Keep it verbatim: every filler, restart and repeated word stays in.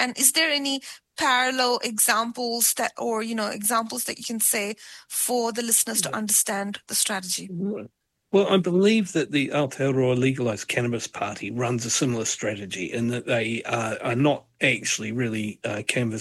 And is there any parallel examples that, or, you know, examples that you can say for the listeners to understand the strategy? Well, I believe that the Aotearoa Legalised Cannabis Party runs a similar strategy in that they uh, are not actually really uh, canvassing